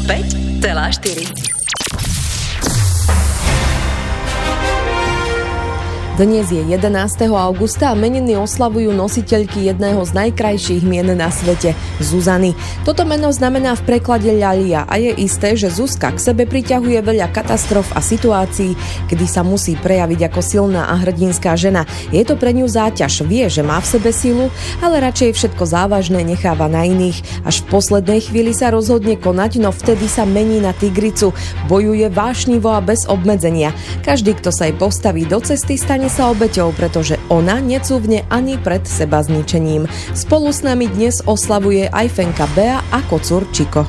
105,4. Dnes je 11. augusta a meniny oslavujú nositeľky jedného z najkrajších mien na svete, Zuzany. Toto meno znamená v preklade ľalia a je isté, že Zuzka k sebe priťahuje veľa katastrof a situácií, kedy sa musí prejaviť ako silná a hrdinská žena. Je to pre ňu záťaž, vie, že má v sebe silu, ale radšej všetko závažné necháva na iných. Až v poslednej chvíli sa rozhodne konať, no vtedy sa mení na tigricu. Bojuje vášnivo a bez obmedzenia. Každý, kto sa jej postaví do cesty, stane sa obeťou, pretože ona necúvne ani pred seba zničením. Spolu s nami dnes oslavuje aj Fenka Bea a kocúr Čiko.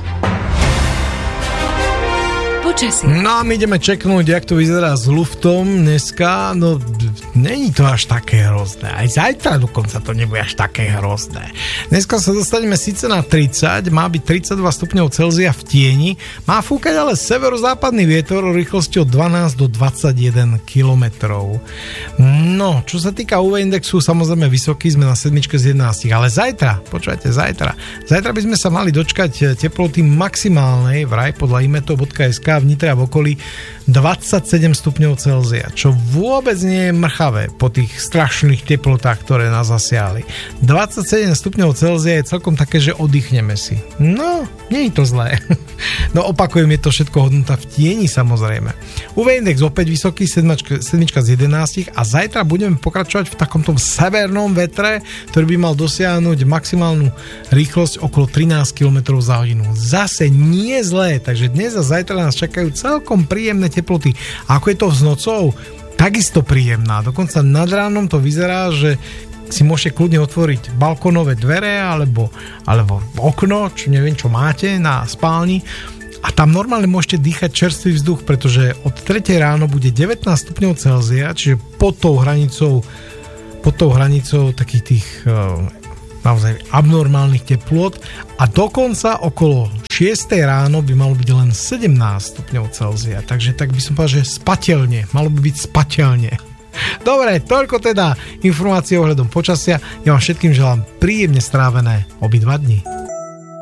No a my ideme čeknúť, jak to vyzerá s luftom dneska. No, není to až také hrozné. Aj zajtra dokonca to nebude až také hrozné. Dneska sa dostaneme síce na 30, má byť 32 stupňov Celzia v tieni, má fúkať ale severozápadný vietor o rýchlosti od 12 do 21 kilometrov. No, čo sa týka UV indexu, samozrejme vysoký, sme na 7 z 11, ale zajtra, počúvajte, zajtra by sme sa mali dočkať teploty maximálnej, vraj podľa imeto.sk v Nitre a v okolí 27 stupňov Celzia, čo vôbec nie je mrchavé po tých strašných teplotách, ktoré nás zasiahli. 27 stupňov Celzia je celkom také, že oddychneme si. No, nie je to zlé. No opakujem, je to všetko hodnota v tieni samozrejme. UV index opäť vysoký, 7 z 11 a zajtra budeme pokračovať v takomto severnom vetre, ktorý by mal dosiahnuť maximálnu rýchlosť okolo 13 km za hodinu. Zase nie zlé, takže dnes a zajtra nás čakajú celkom príjemné teploty. A ako je to s nocou? Takisto príjemná. Dokonca nad ránom to vyzerá, že si môžete kľudne otvoriť balkónové dvere alebo okno, čo neviem, čo máte na spálni. A tam normálne môžete dýchať čerstvý vzduch, pretože od 3 ráno bude 19 stupňov Celzia, čiže pod tou hranicou takých tých naozaj abnormálnych teplôt a dokonca okolo 6 ráno by malo byť len 17 stupňov Celzia. Takže tak by som povedal, že spateľne. Malo by byť spateľne. Dobre, toľko teda informácie ohľadom počasia. Ja vám všetkým želám príjemne strávené obidva dni.